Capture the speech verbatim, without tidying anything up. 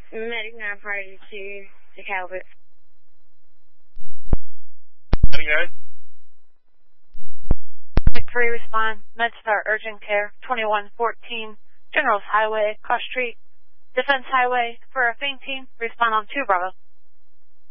Medic nine party to to Calvert. Medic nine. Medic three respond. MedStar urgent care twenty-one fourteen Generals Highway, Cross Street, Defense Highway for a fainting. Respond on two Bravo.